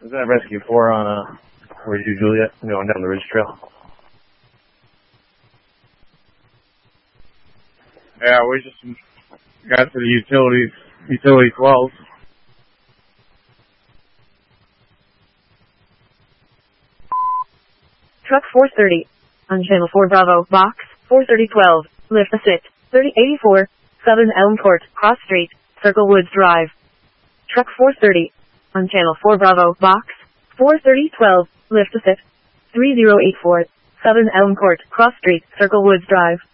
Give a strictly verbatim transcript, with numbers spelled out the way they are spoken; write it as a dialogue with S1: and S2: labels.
S1: Is that Rescue four on, uh, forty-two Juliet, going down the Ridge Trail? Yeah, we just got to the utilities, utility twelve.
S2: Truck four thirty, on Channel four Bravo, Box, four thirty twelve, lift assist, thirty eighty-four, Southern Elm Court, Cross Street, Circle Woods Drive. Truck four thirty, on Channel four Bravo, Box, four thirty twelve, lift assist, three zero eight four, Southern Elm Court, Cross Street, Circle Woods Drive.